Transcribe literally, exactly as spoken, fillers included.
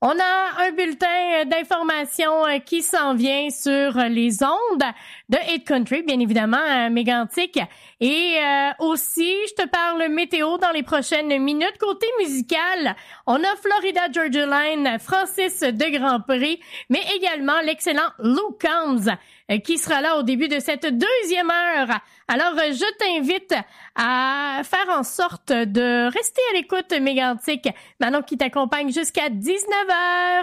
On a un bulletin d'information qui s'en vient sur les ondes de Hit Country, bien évidemment, Mégantic. Et euh, aussi, je te parle météo dans les prochaines minutes. Côté musical, on a Florida Georgia Line, Francis de Grand Prix, mais également l'excellent Luke Combs euh, qui sera là au début de cette deuxième heure. Alors, euh, je t'invite à faire en sorte de rester à l'écoute, Mégantic. Manon qui t'accompagne jusqu'à dix-neuf heures.